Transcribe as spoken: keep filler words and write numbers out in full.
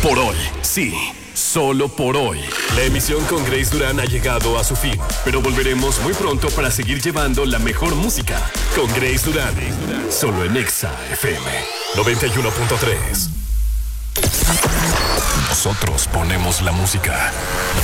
Por hoy, sí, solo por hoy. La emisión con Grace Durán ha llegado a su fin, pero volveremos muy pronto para seguir llevando la mejor música con Grace Durán, solo en Exa F M noventa y uno punto tres. Nosotros ponemos la música.